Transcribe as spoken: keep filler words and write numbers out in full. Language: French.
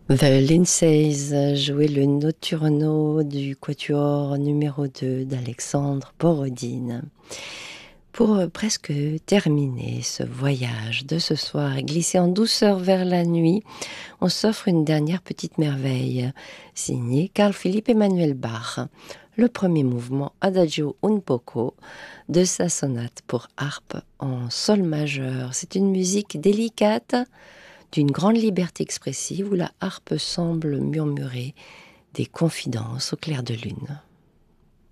The Lindsays jouaient le Notturno du quatuor numéro deux d'Alexandre Borodine. Pour euh, presque terminer ce voyage de ce soir et glisser en douceur vers la nuit, on s'offre une dernière petite merveille, signée Carl Philipp Emanuel Bach, le premier mouvement Adagio un poco de sa sonate pour harpe en sol majeur. C'est une musique délicate, d'une grande liberté expressive où la harpe semble murmurer des confidences au clair de lune.